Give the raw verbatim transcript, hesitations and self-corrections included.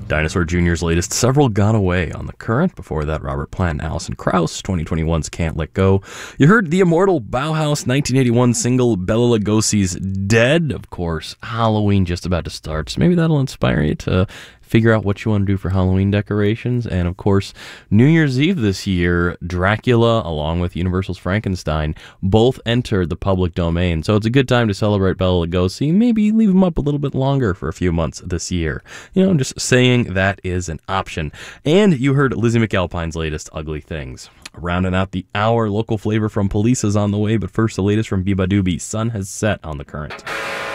Dinosaur Junior's latest Several Gone Away on the Current. Before that, Robert Plant and Alison Krauss, twenty twenty-one's Can't Let Go. You heard the immortal Bauhaus nineteen eighty-one single Bela Lugosi's Dead. Of course, Halloween just about to start, so maybe that'll inspire you to figure out what you want to do for Halloween decorations. And of course, New Year's Eve this year, Dracula, along with Universal's Frankenstein, both entered the public domain. So it's a good time to celebrate Bela Lugosi. Maybe leave him up a little bit longer for a few months this year. You know, I'm just saying that is an option. And you heard Lizzie McAlpine's latest Ugly Things. Rounding out the hour, local flavor from Police is on the way, but first the latest from Biba Doobie. Sun has set on the Current.